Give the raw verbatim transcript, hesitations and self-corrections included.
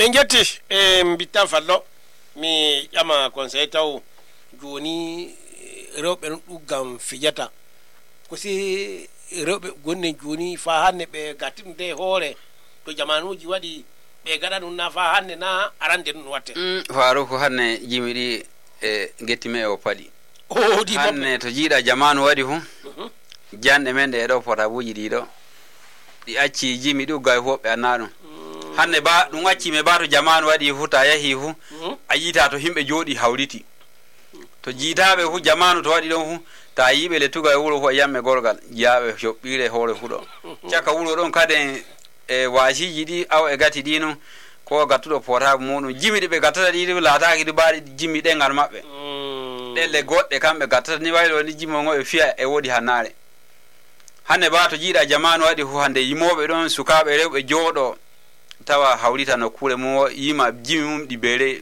min jetti e bitta fallo mi ƴama conseil taw joni rewɓe no ɗuggam fijata ko si rewɓe gonne joni fa hande ɓe gattinde hoore to jamanuji waɗi ɓe gaɗa ɗum na fa hande na arande ɗum watte faaro ko hanne jimi ɗi e gettime o paɗi o di hanne to jiiɗa jamanu waɗi fu janɗe men ɗe ɗo potabuji ɗiɗo ɗi acci jimi ɗugga e fof ɓe anna ɗum hanne ba ɗum accime ba to jamanu waɗi fu ta yahi fu a yiita to himɓe jooɗi hawriti to jiitaɓe fu jamanu to waɗi ɗon fu ta yiɓe lettuga e wuuro fu a yamme gorgal jiyaɓe coɓɓire hoore fuɗo caka wuuro ɗon kadi e wasiji ɗi aw e gati ɗi noon ko gattuɗo portable muɗum jimi ɗi ɓe gattata ɗiɗi laataki ɗi mbaɗi jimmi ɗengal maɓɓe ɗelle goɗɗe kamɓe gattata ni waylo ni jimmo ngo ɓe fiya e woɗi hannare hande ba to jiiɗa jamanu waɗi fu hande yimoɓe ɗon sukaɓe rewɓe jooɗo tawa hawrita nokkure mum yima jimi mum ɗi beere